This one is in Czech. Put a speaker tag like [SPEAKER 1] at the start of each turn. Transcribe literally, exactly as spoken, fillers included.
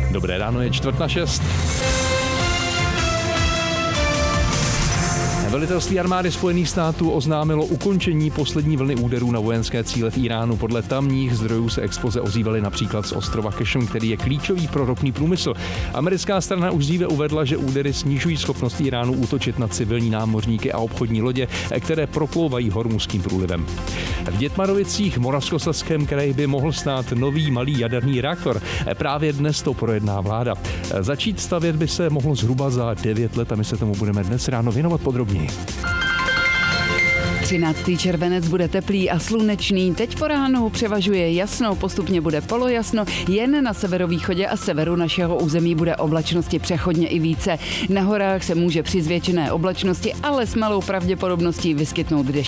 [SPEAKER 1] Dobré ráno, je čtvrt na šest. Velitelství armády Spojených států oznámilo ukončení poslední vlny úderů na vojenské cíle v Iránu. Podle tamních zdrojů se exploze ozývaly například z ostrova Qashm, který je klíčový pro ropný průmysl. Americká strana už dříve uvedla, že údery snižují schopnost Iránu útočit na civilní námořníky a obchodní lodě, které proplouvají Hormuzským průlivem. V Dětmarovicích, Moravskoslezském kraji, by mohl stát nový malý jaderný reaktor. Právě dnes to projedná vláda. Začít stavět by se mohlo zhruba za devět let a my se tomu budeme dnes ráno věnovat podrobněji.
[SPEAKER 2] třináctý červenec bude teplý a slunečný. Teď po ránu převažuje jasno, postupně bude polojasno. Jen na severovýchodě a severu našeho území bude oblačnosti přechodně i více. Na horách se může při zvětšené oblačnosti, ale s malou pravděpodobností vyskytnout dešť.